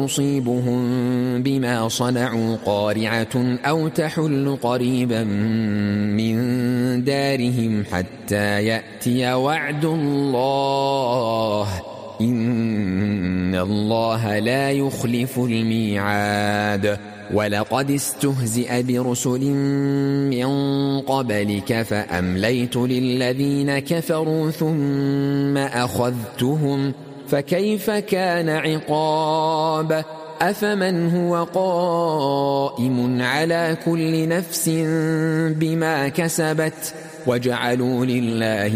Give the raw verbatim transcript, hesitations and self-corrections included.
تصيبهم بما صنعوا قارعة أو تحل قريبا من دارهم حتى يأتي وعد الله إن الله لا يخلف الميعاد. ولقد استهزئ برسل من قبلك فأمليت للذين كفروا ثم أخذتهم فكيف كان عقاب. أفمن هو قائم على كل نفس بما كسبت وجعلوا لله